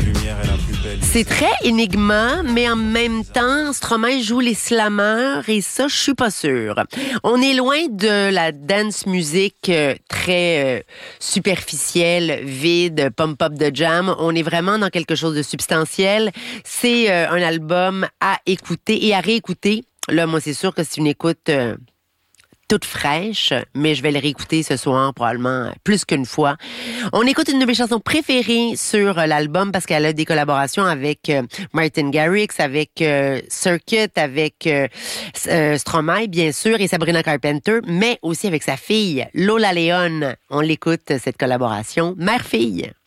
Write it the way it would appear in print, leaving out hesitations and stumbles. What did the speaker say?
lumière est la plus belle. C'est très Enigma, mais en même temps, Stromae joue les slammers et ça, je suis pas sûre. On est loin de la dance music très superficielle, vide, pump-up de jam. On est vraiment dans quelque chose de substantiel. C'est un album à écouter et à réécouter. Là, moi, c'est sûr que c'est une écoute toute fraîche, mais je vais le réécouter ce soir probablement plus qu'une fois. On écoute une de mes chansons préférées sur l'album parce qu'elle a des collaborations avec Martin Garrix, avec Circuit, avec Stromae bien sûr et Sabrina Carpenter, mais aussi avec sa fille Lola Leon. On l'écoute cette collaboration, mère-fille.